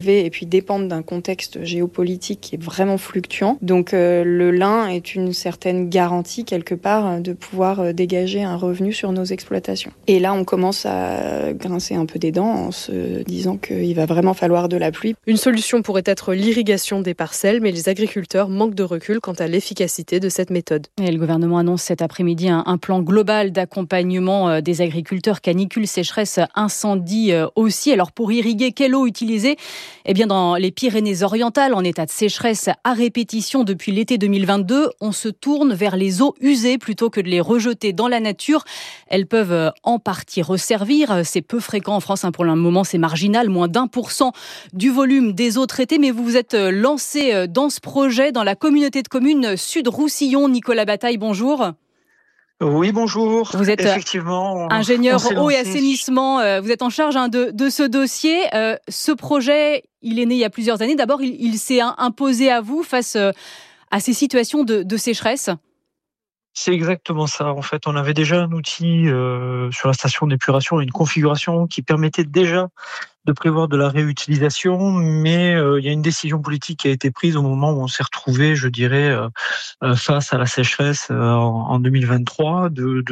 élevés et puis dépendent d'un contexte géopolitique qui est vraiment fluctuant. Donc le lin est une certaine garantie quelque part de pouvoir dégager un revenu sur nos exploitations. Et là, on commence à grincer un peu des dents en se disant qu'il va vraiment falloir de la pluie. Une solution pourrait être l'irrigation des parcelles, mais les agriculteurs manquent de recul quant à l'efficacité de cette méthode. Et le gouvernement annonce cet après-midi un plan global d'accompagnement des agriculteurs, canicule, sécheresse, incendie aussi. Alors pour irriguer, quelle eau utiliser ? Eh bien dans les Pyrénées-Orientales, en état de sécheresse à répétition depuis l'été 2022, on se tourne vers les eaux usées plutôt que de les rejeter dans la nature. Elles peuvent en partie resservir. C'est peu fréquent en France, pour le moment c'est marginal, moins d'1% du volume des eaux traitées. Mais vous vous êtes lancé dans ce projet dans la communauté de communes Sud-Roussillon. Nicolas Bataille, bonjour. Oui, bonjour. Vous êtes effectivement ingénieur eau et assainissement. Vous êtes en charge de ce dossier. Ce projet, il est né il y a plusieurs années. D'abord, il s'est imposé à vous face à ces situations de sécheresse. C'est exactement ça. En fait, on avait déjà un outil sur la station d'épuration, une configuration qui permettait déjà de prévoir de la réutilisation, mais il y a une décision politique qui a été prise au moment où on s'est retrouvé, je dirais, face à la sécheresse en 2023,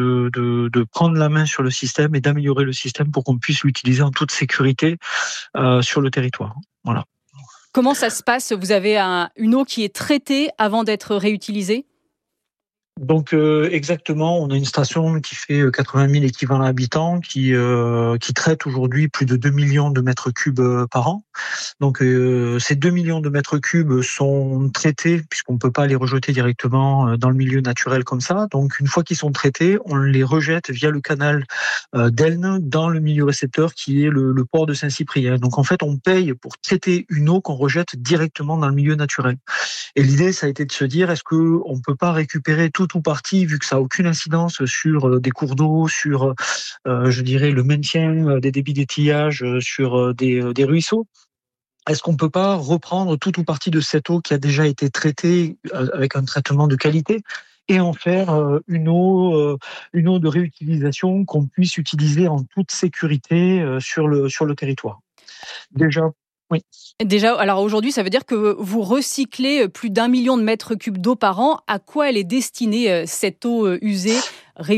de prendre la main sur le système et d'améliorer le système pour qu'on puisse l'utiliser en toute sécurité sur le territoire. Voilà. Comment ça se passe ? Vous avez une eau qui est traitée avant d'être réutilisée ? Donc exactement, on a une station qui fait 80 000 équivalents habitants qui traite aujourd'hui plus de 2 millions de mètres cubes par an. Donc ces 2 millions de mètres cubes sont traités puisqu'on ne peut pas les rejeter directement dans le milieu naturel comme ça. Donc une fois qu'ils sont traités, on les rejette via le canal d'Elne dans le milieu récepteur qui est le port de Saint-Cyprien. Donc en fait, on paye pour traiter une eau qu'on rejette directement dans le milieu naturel. Et l'idée, ça a été de se dire, est-ce qu'on ne peut pas récupérer tout ou partie, vu que ça n'a aucune incidence sur des cours d'eau, sur, je dirais, le maintien des débits d'étillage, sur des ruisseaux. Est-ce qu'on ne peut pas reprendre tout ou partie de cette eau qui a déjà été traitée avec un traitement de qualité et en faire une eau de réutilisation qu'on puisse utiliser en toute sécurité sur le territoire. Déjà, alors aujourd'hui, ça veut dire que vous recyclez plus d'1 million de mètres cubes d'eau par an. À quoi elle est destinée, cette eau usée, réutilisable ?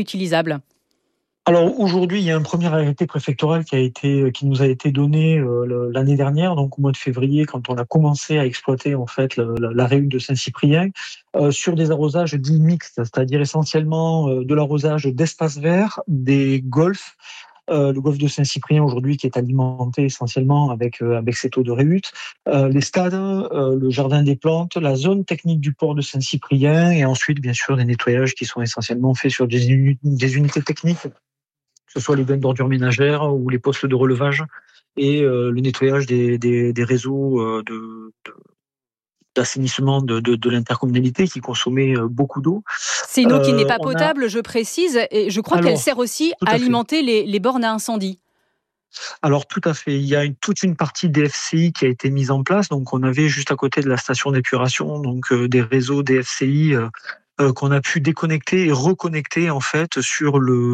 Alors aujourd'hui, il y a un premier arrêté préfectoral qui nous a été donné l'année dernière, donc au mois de février, quand on a commencé à exploiter en fait la réhute de Saint-Cyprien sur des arrosages dits mixtes, c'est-à-dire essentiellement de l'arrosage d'espaces verts, des golfs. Le golfe de Saint-Cyprien aujourd'hui qui est alimenté essentiellement avec cette eau de réhute, les stades, le jardin des plantes, la zone technique du port de Saint-Cyprien et ensuite bien sûr des nettoyages qui sont essentiellement faits sur des unités techniques, que ce soit les bennes d'ordures ménagères ou les postes de relevage et le nettoyage des réseaux d'assainissement de l'intercommunalité qui consommait beaucoup d'eau. C'est une eau qui n'est pas potable, je précise, et je crois qu'elle sert aussi à alimenter les bornes à incendie. Alors tout à fait, il y a toute une partie DFCI qui a été mise en place, donc on avait juste à côté de la station d'épuration donc des réseaux DFCI qu'on a pu déconnecter et reconnecter en fait sur le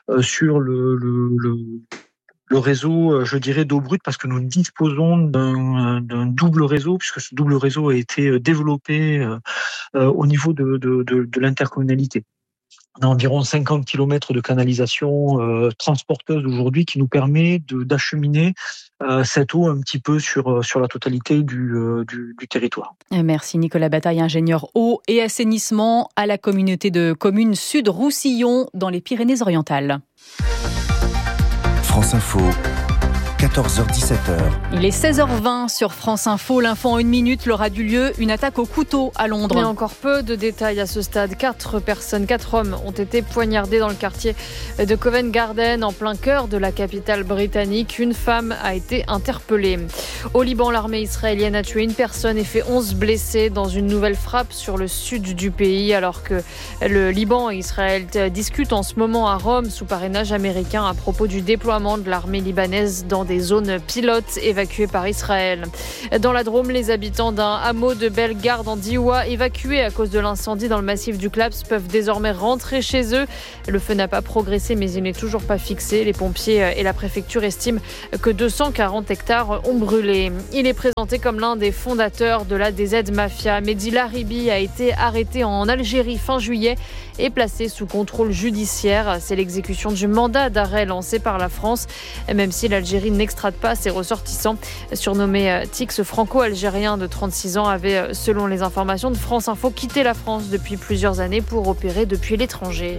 réseau, je dirais, d'eau brute, parce que nous disposons d'un double réseau, puisque ce double réseau a été développé au niveau de l'intercommunalité. On a environ 50 km de canalisation transporteuse aujourd'hui qui nous permet d'acheminer cette eau un petit peu sur la totalité du territoire. Merci Nicolas Bataille, ingénieur eau et assainissement à la communauté de communes Sud-Roussillon dans les Pyrénées-Orientales. France Info, 14h-17h. Il est 16h20 sur France Info. L'info en 1 minute. L'aura du lieu une attaque au couteau à Londres. Il y a encore peu de détails à ce stade. 4 hommes ont été poignardés dans le quartier de Covent Garden, en plein cœur de la capitale britannique. Une femme a été interpellée. Au Liban, l'armée israélienne a tué une personne et fait 11 blessés dans une nouvelle frappe sur le sud du pays, alors que le Liban et Israël discutent en ce moment à Rome sous parrainage américain à propos du déploiement de l'armée libanaise dans des des zones pilotes évacuées par Israël. Dans la Drôme, les habitants d'un hameau de Bellegarde en Diois, évacués à cause de l'incendie dans le massif du Claps, peuvent désormais rentrer chez eux. Le feu n'a pas progressé, mais il n'est toujours pas fixé. Les pompiers et la préfecture estiment que 240 hectares ont brûlé. Il est présenté comme l'un des fondateurs de la DZ Mafia. Mehdi Laribi a été arrêté en Algérie fin juillet et placé sous contrôle judiciaire. C'est l'exécution du mandat d'arrêt lancé par la France, même si l'Algérie n'extrade pas ses ressortissants. Surnommé Tix, franco-algérien de 36 ans, avait, selon les informations de France Info, quitté la France depuis plusieurs années pour opérer depuis l'étranger.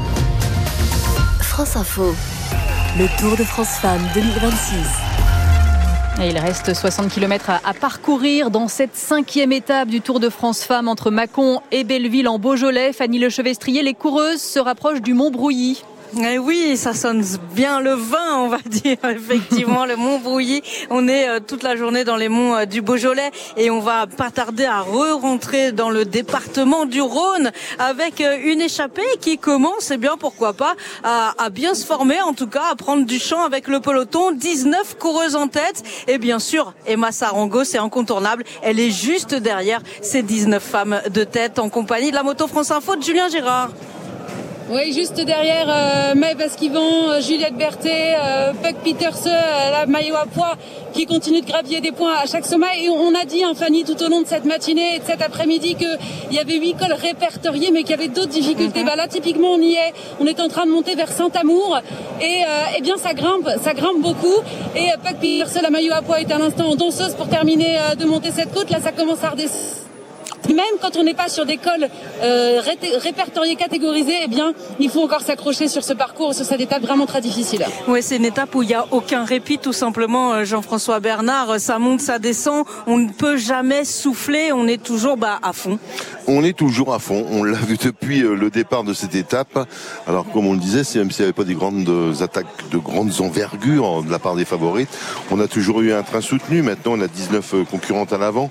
France Info, le Tour de France Femmes 2026. Et il reste 60 km à parcourir dans cette 5e étape du Tour de France Femmes entre Mâcon et Belleville en Beaujolais. Fanny Lechevestrier, les coureuses se rapprochent du Montbrouilly. Eh oui, ça sonne bien le vin, on va dire, effectivement, le Montbrouilly. On est toute la journée dans les monts du Beaujolais et on va pas tarder à re-rentrer dans le département du Rhône avec une échappée qui commence, eh bien, pourquoi pas, à bien se former, en tout cas, à prendre du champ avec le peloton. 19 coureuses en tête et bien sûr, Emma Sarango, c'est incontournable. Elle est juste derrière ces 19 femmes de tête en compagnie de la moto France Info de Julien Girard. Oui, juste derrière Maëve Esquivant, Juliette Berthet, Puck Pieterse, la maillot à pois qui continue de gravir des points à chaque sommet. Et on a dit, Fanny, tout au long de cette matinée et de cet après-midi qu'il y avait 8 cols répertoriés mais qu'il y avait d'autres difficultés. Là, typiquement, on y est. On est en train de monter vers Saint-Amour et eh bien ça grimpe beaucoup. Et Puck Pieterse, la maillot à pois, est à l'instant en danseuse pour terminer de monter cette côte. Là, ça commence à redescendre. Même quand on n'est pas sur des cols répertoriés, catégorisés, eh bien, il faut encore s'accrocher sur ce parcours, sur cette étape vraiment très difficile. Oui, c'est une étape où il n'y a aucun répit, tout simplement, Jean-François Bernard. Ça monte, ça descend. On ne peut jamais souffler. On est toujours à fond. On est toujours à fond. On l'a vu depuis le départ de cette étape. Alors, comme on le disait, même s'il n'y avait pas des grandes attaques de grandes envergures de la part des favorites, on a toujours eu un train soutenu. Maintenant, on a 19 concurrentes à l'avant.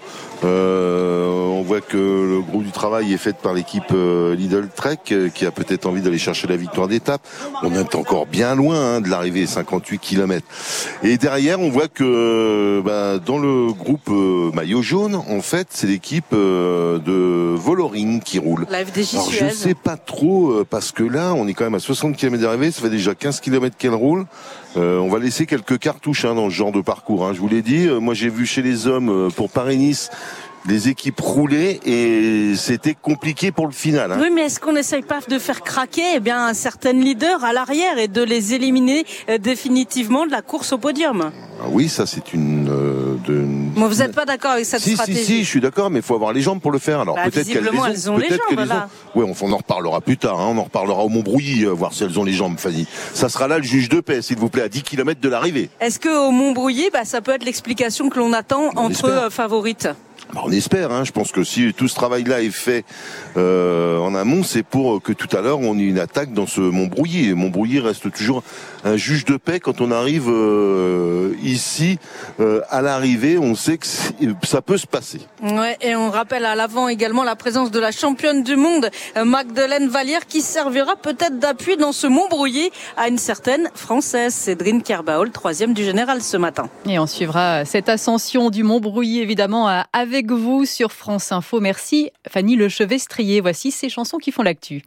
On voit que le groupe du travail est fait par l'équipe Lidl Trek qui a peut-être envie d'aller chercher la victoire d'étape. On est encore bien loin de l'arrivée, 58 km. Et derrière, on voit que dans le groupe maillot jaune, en fait, c'est l'équipe de Voloring qui roule. La FDJ Alors, Suez. je sais pas trop, parce que là, on est quand même à 60 km d'arrivée, ça fait déjà 15 km qu'elle roule. On va laisser quelques cartouches dans ce genre de parcours. Je vous l'ai dit, moi j'ai vu chez les hommes pour Paris-Nice les équipes roulaient et c'était compliqué pour le final. Oui, mais est-ce qu'on n'essaye pas de faire craquer certaines leaders à l'arrière et de les éliminer définitivement de la course au podium? Oui, ça c'est Bon, vous n'êtes pas d'accord avec cette stratégie? Si, je suis d'accord, mais il faut avoir les jambes pour le faire. Alors peut-être elles ont les jambes là. Oui, on en reparlera plus tard. On en reparlera au Montbrouilly, voir si elles ont les jambes, Fanny. Ça sera là le juge de paix, s'il vous plaît, à 10 km de l'arrivée. Est-ce qu'au Montbrouilly, ça peut être l'explication que l'on attend entre favorites? On espère, je pense que si tout ce travail-là est fait en amont, c'est pour que tout à l'heure on ait une attaque dans ce Montbrouilly. Et Montbrouilly reste toujours un juge de paix quand on arrive ici à l'arrivée. On sait que ça peut se passer. Ouais, et on rappelle à l'avant également la présence de la championne du monde Magdeleine Vallière qui servira peut-être d'appui dans ce Montbrouilly à une certaine Française, Cédrine Kerbaol, 3e du général ce matin. Et on suivra cette ascension du Montbrouilly évidemment avec vous sur France Info. Merci Fanny Lechevestrier. Voici ces chansons qui font l'actu.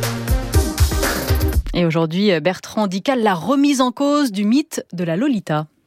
Et aujourd'hui, Bertrand Dical, la remise en cause du mythe de la Lolita.